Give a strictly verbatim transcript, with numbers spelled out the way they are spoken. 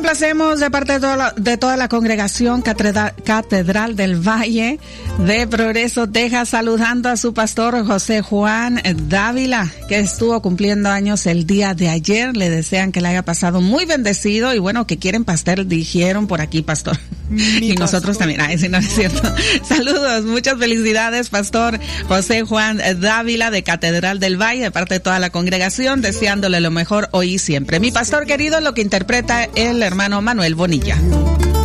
complacemos de parte de toda la, de toda la congregación Catedral, Catedral del Valle de Progreso, Texas, saludando a su pastor José Juan Dávila, que estuvo cumpliendo años el día de ayer. Le desean que le haya pasado muy bendecido y bueno, que quieren pastel, dijeron por aquí, pastor. Mi y pastor. Nosotros también. Ay, si no es cierto. Saludos, muchas felicidades, pastor José Juan Dávila de Catedral del Valle, de parte de toda la congregación, deseándole lo mejor hoy y siempre. Mi pastor querido, lo que interpreta el hermano Manuel Bonilla.